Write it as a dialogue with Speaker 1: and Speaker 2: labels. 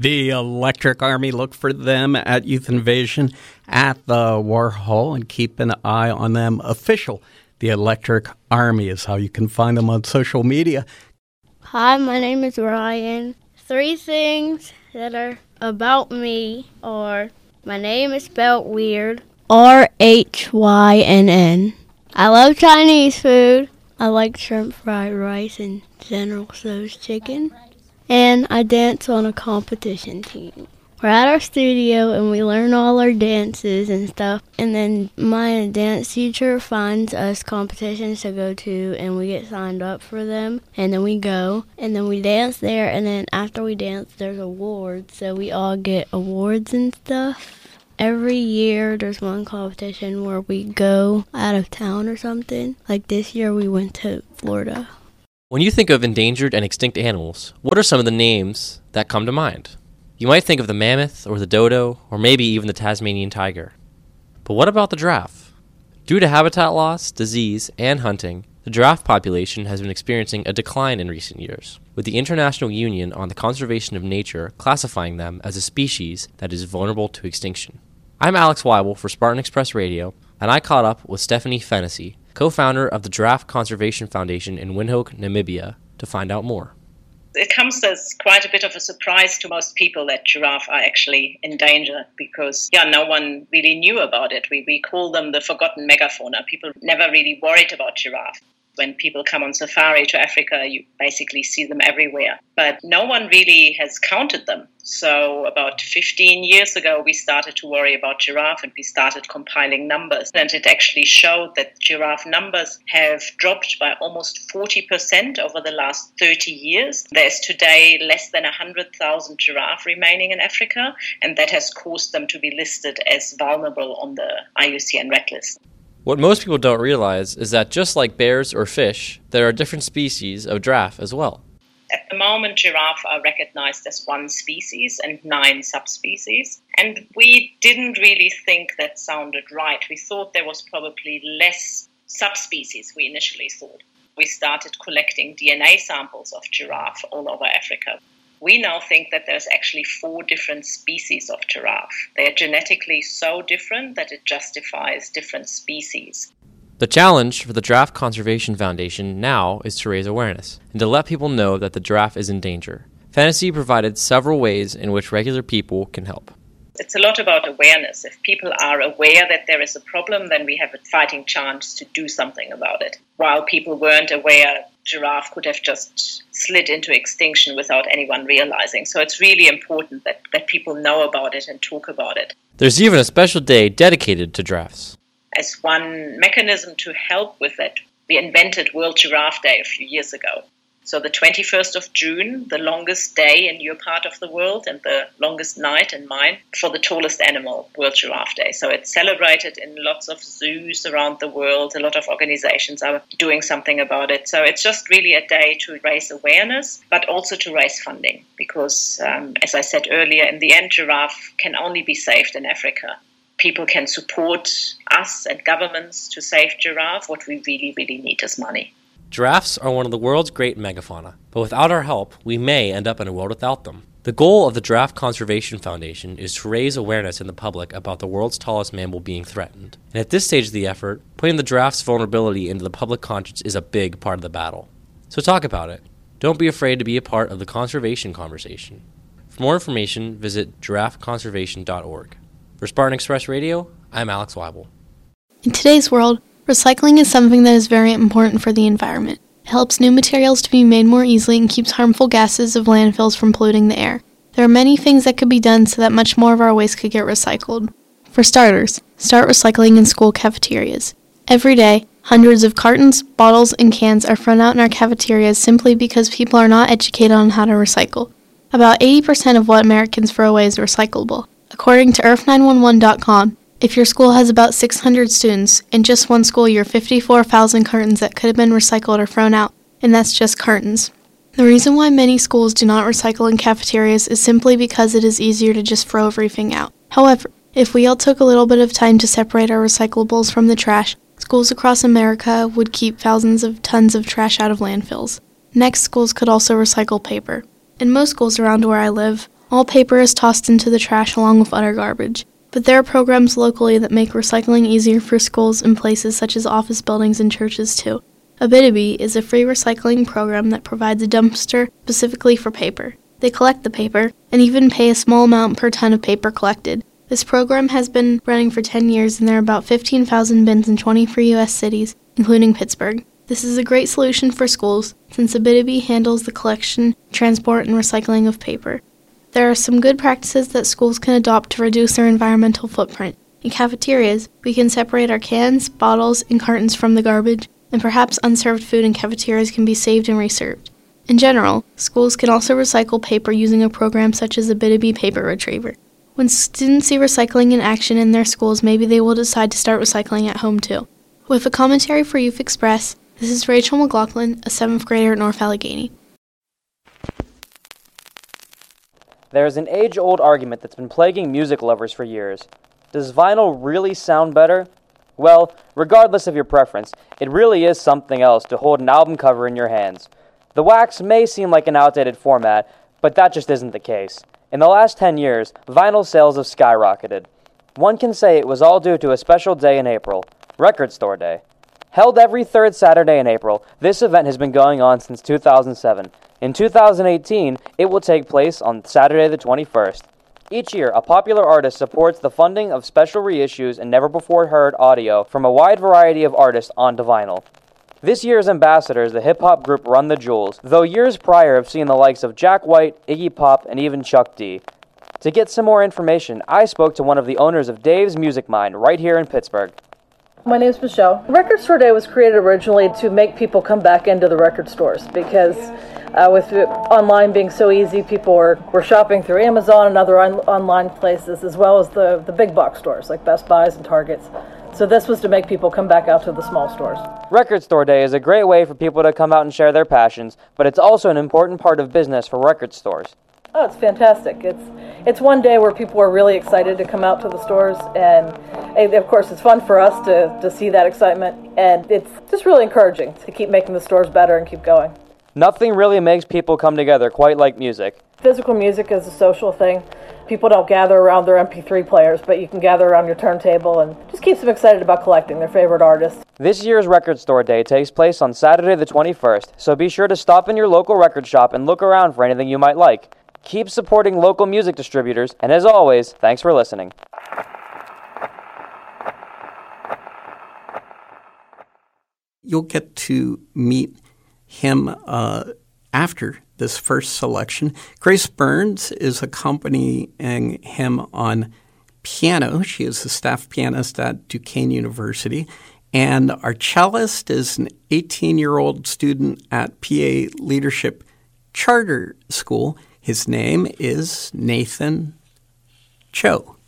Speaker 1: The Electric Army. Look for them at Youth Invasion at the Warhol and keep an eye on them. Official, the Electric Army is how you can find them on social media.
Speaker 2: Hi, my name is Ryan. 3 things that are about me are my name is spelled weird, RHYNN. I love Chinese food. I like shrimp fried rice and General Tso's chicken. And I dance on a competition team. We're at our studio and we learn all our dances and stuff. And then my dance teacher finds us competitions to go to and we get signed up for them. And then we go and then we dance there. And then after we dance, there's awards. So we all get awards and stuff. Every year there's one competition where we go out of town or something. Like this year we went to Florida.
Speaker 3: When you think of endangered and extinct animals, what are some of the names that come to mind? You might think of the mammoth or the dodo or maybe even the Tasmanian tiger. But what about the giraffe? Due to habitat loss, disease, and hunting, the giraffe population has been experiencing a decline in recent years, with the International Union on the Conservation of Nature classifying them as a species that is vulnerable to extinction. I'm Alex Weibel for Spartan Express Radio, and I caught up with Stephanie Fennessy, co-founder of the Giraffe Conservation Foundation in Windhoek, Namibia, to find out more.
Speaker 4: It comes as quite a bit of a surprise to most people that giraffe are actually in danger because, no one really knew about it. We call them the forgotten megafauna. People never really worried about giraffe. When people come on safari to Africa, you basically see them everywhere. But no one really has counted them. So about 15 years ago, we started to worry about giraffe and we started compiling numbers. And it actually showed that giraffe numbers have dropped by almost 40% over the last 30 years. There's today less than 100,000 giraffe remaining in Africa, and that has caused them to be listed as vulnerable on the IUCN Red List.
Speaker 3: What most people don't realize is that just like bears or fish, there are different species of giraffe as well.
Speaker 4: At the moment, giraffe are recognized as 1 species and 9 subspecies. And we didn't really think that sounded right. We thought there was probably less subspecies, we initially thought. We started collecting DNA samples of giraffe all over Africa. We now think that there's actually 4 different species of giraffe. They're genetically so different that it justifies different species.
Speaker 3: The challenge for the Giraffe Conservation Foundation now is to raise awareness and to let people know that the giraffe is in danger. Fennessy provided several ways in which regular people can help.
Speaker 4: It's a lot about awareness. If people are aware that there is a problem, then we have a fighting chance to do something about it. While people weren't aware, giraffe could have just slid into extinction without anyone realizing. So it's really important that people know about it and talk about it.
Speaker 3: There's even a special day dedicated to giraffes.
Speaker 4: As one mechanism to help with that, we invented World Giraffe Day a few years ago. So the 21st of June, the longest day in your part of the world and the longest night in mine for the tallest animal, World Giraffe Day. So it's celebrated in lots of zoos around the world. A lot of organizations are doing something about it. So it's just really a day to raise awareness, but also to raise funding. Because, as I said earlier, in the end, giraffe can only be saved in Africa. People can support us and governments to save giraffe. What we really, really need is money.
Speaker 3: Giraffes are one of the world's great megafauna, but without our help, we may end up in a world without them. The goal of the Giraffe Conservation Foundation is to raise awareness in the public about the world's tallest mammal being threatened. And at this stage of the effort, putting the giraffe's vulnerability into the public conscience is a big part of the battle. So talk about it. Don't be afraid to be a part of the conservation conversation. For more information, visit giraffeconservation.org. For Spartan Express Radio, I'm Alex Weibel.
Speaker 5: In today's world, recycling is something that is very important for the environment. It helps new materials to be made more easily and keeps harmful gases of landfills from polluting the air. There are many things that could be done so that much more of our waste could get recycled. For starters, start recycling in school cafeterias. Every day, hundreds of cartons, bottles, and cans are thrown out in our cafeterias simply because people are not educated on how to recycle. About 80% of what Americans throw away is recyclable. According to Earth911.com, if your school has about 600 students, in just one school year, 54,000 cartons that could have been recycled are thrown out, and that's just cartons. The reason why many schools do not recycle in cafeterias is simply because it is easier to just throw everything out. However, if we all took a little bit of time to separate our recyclables from the trash, schools across America would keep thousands of tons of trash out of landfills. Next, schools could also recycle paper. In most schools around where I live, All paper is tossed into the trash along with other garbage. But there are programs locally that make recycling easier for schools and places such as office buildings and churches too. Abitibi is a free recycling program that provides a dumpster specifically for paper. They collect the paper and even pay a small amount per ton of paper collected. This program has been running for 10 years and there are about 15,000 bins in 23 U.S. cities, including Pittsburgh. This is a great solution for schools since Abitibi handles the collection, transport, and recycling of paper. There are some good practices that schools can adopt to reduce their environmental footprint. In cafeterias, we can separate our cans, bottles, and cartons from the garbage, and perhaps unserved food in cafeterias can be saved and reserved. In general, schools can also recycle paper using a program such as Abitibi Paper Retriever. When students see recycling in action in their schools, maybe they will decide to start recycling at home too. With a commentary for Youth Express, this is Rachel McLaughlin, a 7th grader at North Allegheny.
Speaker 6: There is an age-old argument that's been plaguing music lovers for years. Does vinyl really sound better? Well, regardless of your preference, it really is something else to hold an album cover in your hands. The wax may seem like an outdated format, but that just isn't the case. In the last 10 years, vinyl sales have skyrocketed. One can say it was all due to a special day in April, Record Store Day. Held every third Saturday in April, this event has been going on since 2007. In 2018, it will take place on Saturday the 21st. Each year, a popular artist supports the funding of special reissues and never-before-heard audio from a wide variety of artists onto vinyl. This year's ambassadors, the hip-hop group Run the Jewels, though years prior have seen the likes of Jack White, Iggy Pop, and even Chuck D. To get some more information, I spoke to one of the owners of Dave's Music Mine right here in Pittsburgh.
Speaker 7: My name is Michelle. Record Store Day was created originally to make people come back into the record stores because with online being so easy, people were shopping through Amazon and other online places, as well as the big box stores like Best Buys and Targets. So this was to make people come back out to the small stores.
Speaker 6: Record Store Day is a great way for people to come out and share their passions, but it's also an important part of business for record stores.
Speaker 7: Oh, it's fantastic. It's one day where people are really excited to come out to the stores, and of course it's fun for us to see that excitement, and it's just really encouraging to keep making the stores better and keep going.
Speaker 6: Nothing really makes people come together quite like music.
Speaker 7: Physical music is a social thing. People don't gather around their MP3 players, but you can gather around your turntable and just keeps them excited about collecting their favorite artists.
Speaker 6: This year's Record Store Day takes place on Saturday the 21st, so be sure to stop in your local record shop and look around for anything you might like. Keep supporting local music distributors, and as always, thanks for listening.
Speaker 1: You'll get to meet him after this first selection. Grace Burns is accompanying him on piano. She is a staff pianist at Duquesne University. And our cellist is an 18-year-old student at PA Leadership Charter School. His name is Nathan Cho.